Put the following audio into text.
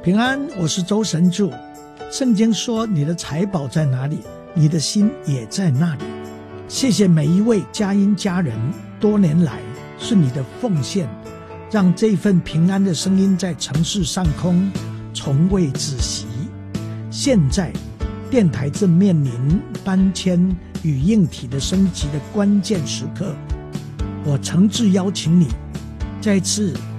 平安，我是周神助。圣经说，你的财宝在哪里，你的心也在那里。谢谢每一位佳音家人多年来是你的奉献，让这份平安的声音在城市上空从未止息。现在电台正面临搬迁与硬体的升级的关键时刻，我诚挚邀请你再次